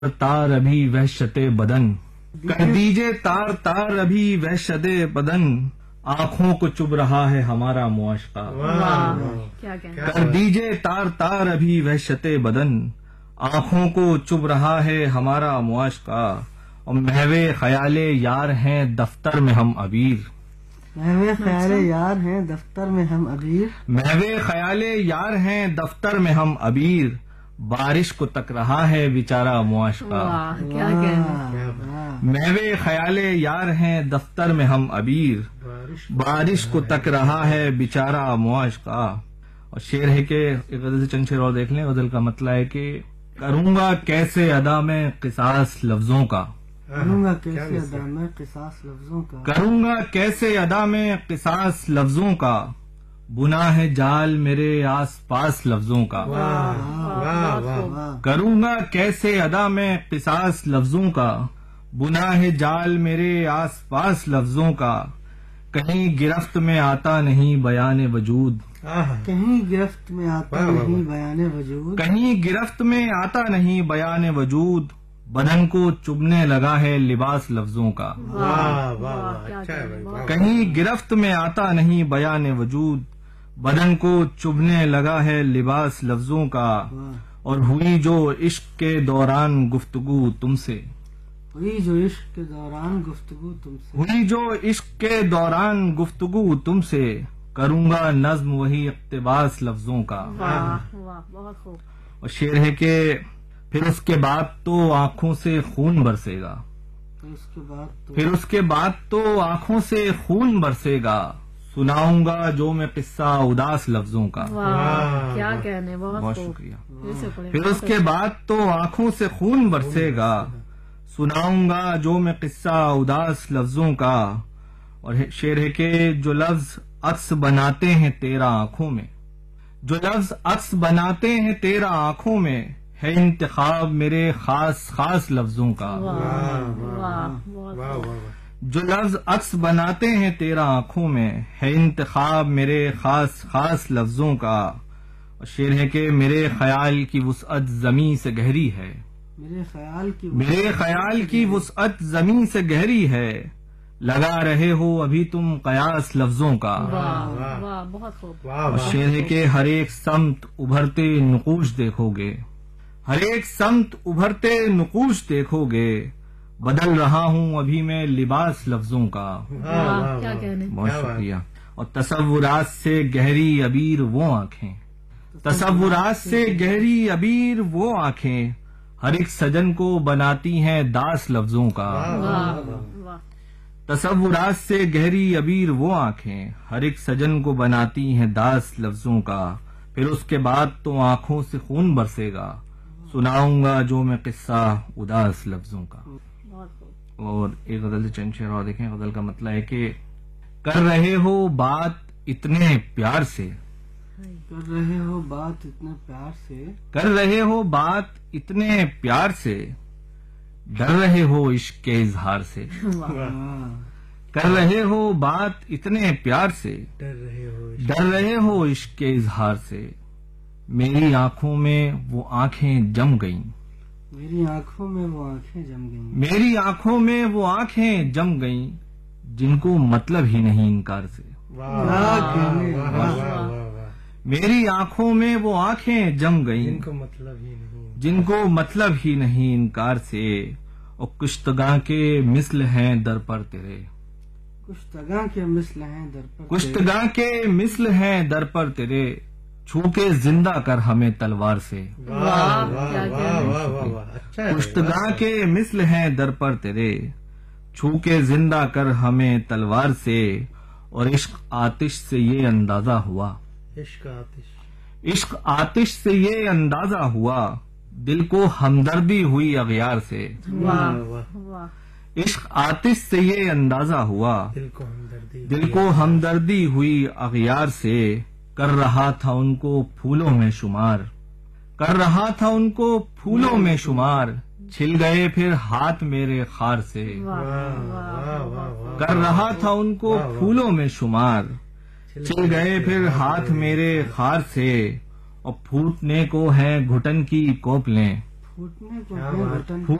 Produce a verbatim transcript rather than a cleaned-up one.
تار ابھی وحشت بدن، کر دیجئے تار تار ابھی وحشت بدن، آنکھوں کو چبھ رہا ہے ہمارا معاشقہ، کر دیجئے تار تار ابھی وحشت بدن، آنکھوں کو چبھ رہا ہے ہمارا معاشقہ، اور محو خیال یار ہیں دفتر میں ہم عبیر، محو خیال یار ہیں دفتر میں ہم عبیر، محو خیال یار ہیں دفتر میں ہم عبیر، بارش کو تک رہا ہے بیچارہ معاشقہ، محو خیال یار ہیں دفتر میں ہم عبیر، بارش کو تک رہا ہے بیچارہ معاشقہ۔ اور شعر ہے کہ ایک غزل سے چند شعر اور دیکھ لیں۔ غزل کا مطلب ہے کہ کروں گا کیسے ادا میں قصاص لفظوں کا، کروں گا کیسے ادا میں قصاص لفظوں کا، کروں گا کیسے ادا میں قصاص لفظوں کا، بنا ہے جال میرے آس پاس لفظوں کا، کروں گا کیسے ادا میں قصاص لفظوں کا، بنا ہے جال میرے آس پاس لفظوں کا، کہیں گرفت میں آتا نہیں بیان وجود، کہیں گرفت میں آتا نہیں بیان وجود، کہیں گرفت میں آتا نہیں بیان وجود، بدن کو چبھنے لگا ہے لباس لفظوں کا، کہیں گرفت میں آتا نہیں بیان وجود، بدن کو چبھنے لگا ہے لباس لفظوں کا، اور ہوئی جو عشق کے دوران گفتگو تم سے، ہوئی جو عشق کے دوران گفتگو تم سے، ہوئی جو عشق کے دوران گفتگو تم سے، کروں گا نظم وہی اقتباس لفظوں کا۔ اور شعر ہے کہ پھر اس کے بعد تو آنکھوں سے خون برسے گا، پھر اس کے بعد تو پھر اس کے بعد تو آنکھوں سے خون برسے گا، سناؤں گا جو میں قصہ اداس لفظوں کا، کیا کہنے، بہت شکریہ۔ پھر اس کے بعد تو آنکھوں سے خون برسے گا، سناؤں گا جو میں قصہ اداس لفظوں کا۔ اور شعر ہے کہ جو لفظ عکس بناتے ہیں تیرا آنکھوں میں، جو لفظ عکس بناتے ہیں تیرا آنکھوں میں، ہے انتخاب میرے خاص خاص لفظوں کا، جو لفظ عکس بناتے ہیں تیرا آنکھوں میں، ہے انتخاب میرے خاص خاص لفظوں کا۔ اور شعر ہے کہ میرے خیال کی وسعت زمیں سے گہری ہے، میرے خیال کی میرے خیال کی وسعت زمین سے گہری ہے، لگا رہے ہو ابھی تم قیاس لفظوں کا۔ اور شعر ہے کہ ہر ایک سمت ابھرتے نقوش دیکھو گے، ہر ایک سمت ابھرتے نقوش دیکھو گے، بدل رہا ہوں ابھی میں لباس لفظوں کا۔ بہت شکریہ۔ اور تصورات سے گہری عبیر وہ آنکھیں، تصورات سے گہری عبیر وہ آنکھیں، ہر ایک سجن کو بناتی ہیں داس لفظوں کا۔ تصورات سے گہری عبیر وہ آنکھیں، ہر ایک سجن کو بناتی ہیں داس لفظوں کا، پھر اس کے بعد تو آنکھوں سے خون برسے گا، سناؤں گا جو میں قصہ اداس لفظوں کا۔ اور ایک غزل سے چند شعر اور دیکھیں۔ غزل کا مطلب ہے کہ کر رہے ہو بات اتنے پیار سے، کر رہے ہو بات اتنے پیار سے، کر رہے ہو بات اتنے پیار سے، ڈر رہے ہو عشق کے اظہار سے، کر رہے ہو بات اتنے پیار سے، ڈر رہے ہو عشق کے اظہار سے، میری آنکھوں میں وہ آنکھیں جم گئیں، میری آنکھوں میں وہ آنکھیں جم گئیں، میری آنکھوں میں وہ آنکھیں جم گئیں، جن کو مطلب ہی نہیں انکار سے، میری آنکھوں میں وہ آنکھیں جم گئیں، جن کو مطلب ہی نہیں، جن کو مطلب ہی نہیں انکار سے، اور کشتگاں کے مثل ہیں در پر تیرے، کشتگاں کے مثل ہیں در پر، کشتگاں کے مثل ہیں در پر تیرے، چھو کے زندہ کر ہمیں تلوار سے، کشتگاں کے مثل ہیں در پر تیرے، چھو کے زندہ کر ہمیں تلوار سے، اور عشق آتش سے یہ اندازہ ہوا، عشق آتش، عشق آتش سے یہ اندازہ ہوا، دل کو ہمدردی ہوئی اغیار سے، عشق آتش سے یہ اندازہ ہوا، دل کو ہمدردی، دل کو ہمدردی ہوئی اغیار سے، کر رہا تھا ان کو پھولوں میں شمار، کر رہا تھا ان کو پھولوں میں شمار، چھل گئے پھر ہاتھ میرے خار سے، کر رہا تھا ان کو پھولوں میں شمار، چھل گئے پھر ہاتھ میرے خار سے، اور پھوٹنے کو ہیں گھٹن کی کوپلیں، फूटने को क्या है बात। बटन